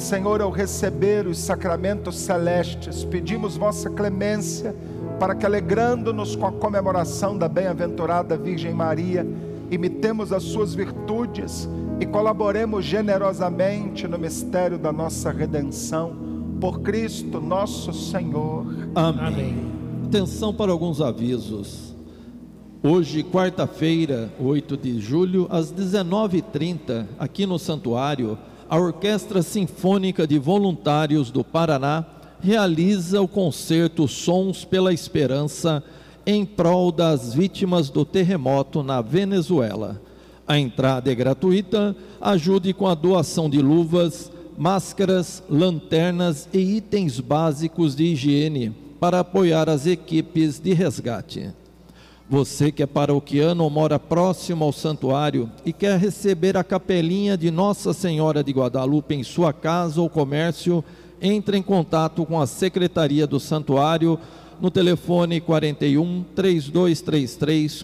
Senhor, ao receber os sacramentos celestes, pedimos vossa clemência para que, alegrando-nos com a comemoração da bem-aventurada Virgem Maria, imitemos as suas virtudes e colaboremos generosamente no mistério da nossa redenção, por Cristo nosso Senhor. Amém. Atenção para alguns avisos. Hoje, quarta-feira, 8 de julho, às 19h30, aqui no Santuário, a Orquestra Sinfônica de Voluntários do Paraná realiza o concerto Sons pela Esperança em prol das vítimas do terremoto na Venezuela. A entrada é gratuita. Ajude com a doação de luvas, máscaras, lanternas e itens básicos de higiene para apoiar as equipes de resgate. Você que é paroquiano ou mora próximo ao santuário e quer receber a capelinha de Nossa Senhora de Guadalupe em sua casa ou comércio, entre em contato com a Secretaria do Santuário no telefone 41 3233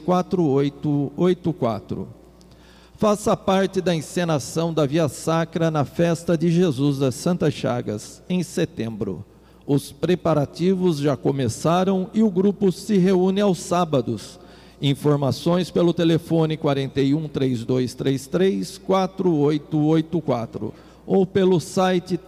4884. Faça parte da encenação da Via Sacra na Festa de Jesus das Santas Chagas, em setembro. Os preparativos já começaram e o grupo se reúne aos sábados. Informações pelo telefone 41 3233 4884 ou pelo site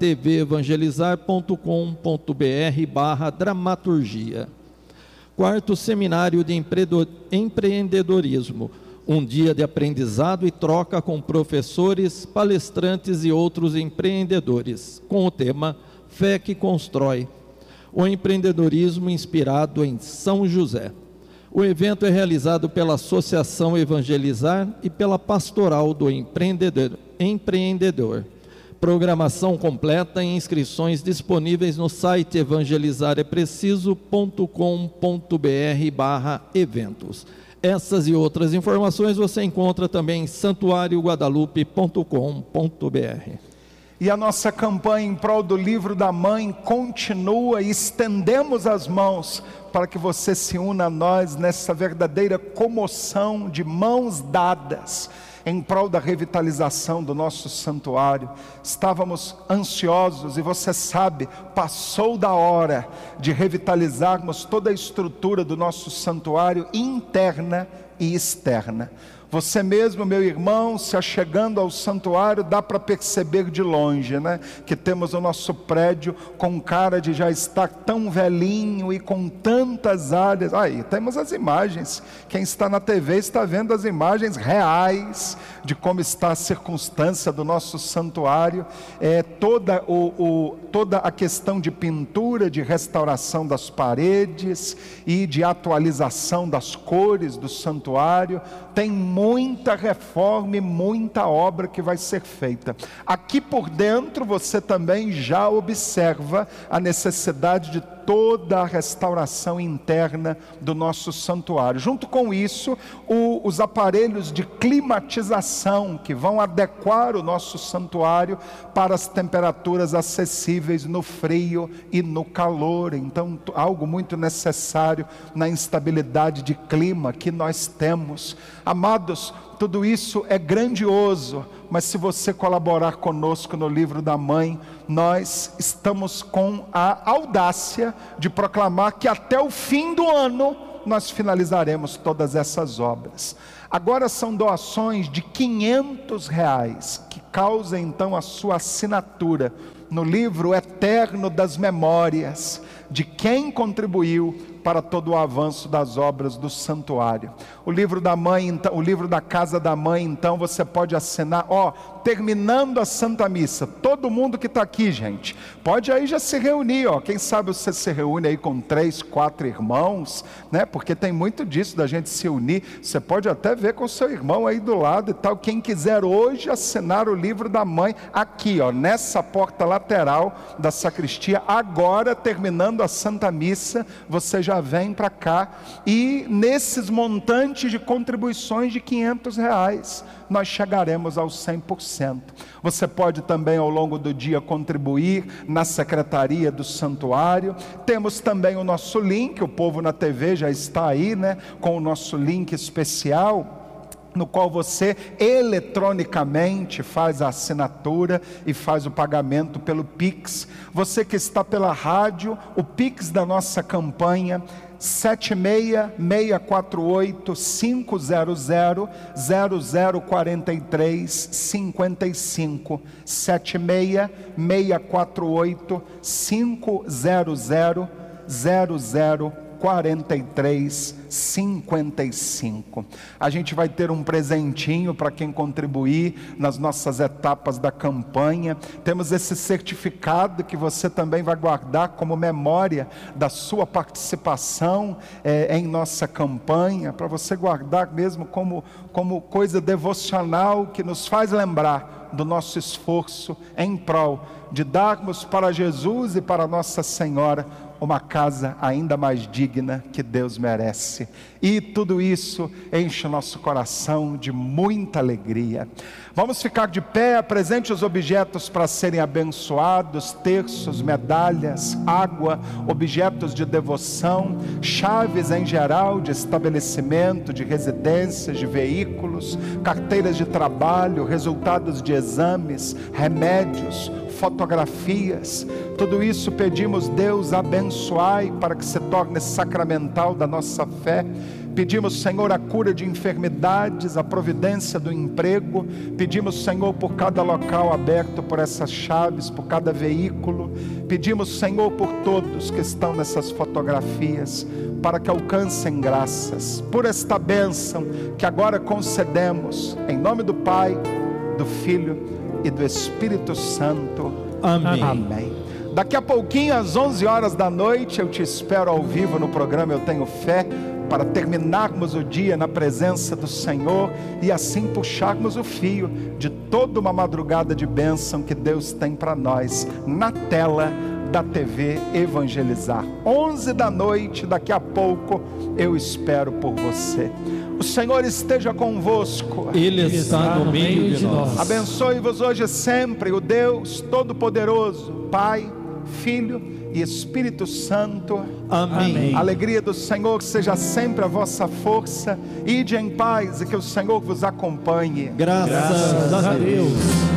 tvevangelizar.com.br/dramaturgia. Quarto Seminário de Empreendedorismo, um dia de aprendizado e troca com professores, palestrantes e outros empreendedores, com o tema Fé que Constrói, o empreendedorismo inspirado em São José. O evento é realizado pela Associação Evangelizar e pela Pastoral do Empreendedor. Programação completa e inscrições disponíveis no site evangelizarepreciso.com.br/eventos. Essas e outras informações você encontra também em santuarioguadalupe.com.br. E a nossa campanha em prol do livro da mãe continua, e estendemos as mãos para que você se una a nós nessa verdadeira comoção de mãos dadas em prol da revitalização do nosso santuário. Estávamos ansiosos e você sabe, passou da hora de revitalizarmos toda a estrutura do nosso santuário interna e externa. Você mesmo, meu irmão, se achegando ao santuário, dá para perceber de longe, né? Que temos o nosso prédio com cara de já estar tão velhinho e com tantas áreas. Aí, temos as imagens. Quem está na TV está vendo as imagens reais de como está a circunstância do nosso santuário. Toda a questão de pintura, de restauração das paredes e de atualização das cores do santuário. Tem muita reforma e muita obra que vai ser feita. Aqui por dentro você também já observa a necessidade de toda a restauração interna do nosso santuário. Junto com isso, os aparelhos de climatização que vão adequar o nosso santuário para as temperaturas acessíveis no frio e no calor. Então, algo muito necessário na instabilidade de clima que nós temos. Amados, tudo isso é grandioso, mas se você colaborar conosco no livro da mãe, nós estamos com a audácia de proclamar que até o fim do ano nós finalizaremos todas essas obras. Agora são doações de R$500, que causa então a sua assinatura no livro eterno das memórias de quem contribuiu para todo o avanço das obras do santuário. O livro da mãe, então, o livro da casa da mãe, então você pode assinar, terminando a Santa Missa. Todo mundo que está aqui, gente, pode aí já se reunir, quem sabe você se reúne aí com 3, 4 irmãos, né? Porque tem muito disso da gente se unir. Você pode até ver com o seu irmão aí do lado e tal. Quem quiser hoje assinar o livro da mãe, aqui, nessa porta lateral da sacristia, agora terminando a Santa Missa, você já vem para cá, e nesses montantes de contribuições de R$500, nós chegaremos aos 100%. Você pode também ao longo do dia contribuir na secretaria do santuário. Temos também o nosso link, o povo na TV já está aí, né, com o nosso link especial. no qual você eletronicamente faz a assinatura e faz o pagamento pelo Pix. Você que está pela rádio, o Pix da nossa campanha 76648-500-0043-55 76648-500-0043-55. A gente vai ter um presentinho para quem contribuir nas nossas etapas da campanha. Temos esse certificado que você também vai guardar como memória da sua participação em nossa campanha, para você guardar mesmo como coisa devocional que nos faz lembrar do nosso esforço em prol de darmos para Jesus e para Nossa Senhora uma casa ainda mais digna que Deus merece. E tudo isso enche o nosso coração de muita alegria. Vamos ficar de pé, apresente os objetos para serem abençoados: terços, medalhas, água, objetos de devoção, chaves em geral de estabelecimento, de residências, de veículos, carteiras de trabalho, resultados de exames, remédios, fotografias. Tudo isso pedimos: Deus, abençoai para que se torne sacramental da nossa fé. Pedimos, Senhor, a cura de enfermidades, a providência do emprego. Pedimos, Senhor, por cada local aberto por essas chaves, por cada veículo. Pedimos, Senhor, por todos que estão nessas fotografias, para que alcancem graças por esta bênção que agora concedemos, em nome do Pai, do Filho e do Espírito Santo. Amém. Amém. Daqui a pouquinho, às 11 horas da noite, eu te espero ao vivo no programa Eu Tenho Fé, para terminarmos o dia na presença do Senhor e assim puxarmos o fio de toda uma madrugada de bênção que Deus tem para nós na tela da TV Evangelizar. 11 da noite, daqui a pouco, eu espero por você. O Senhor esteja convosco. Ele está no meio de nós. Abençoe-vos hoje e sempre o Deus Todo-Poderoso, Pai, Filho e Espírito Santo. Amém. A alegria do Senhor seja sempre a vossa força. Ide em paz e que o Senhor vos acompanhe. Graças a Deus.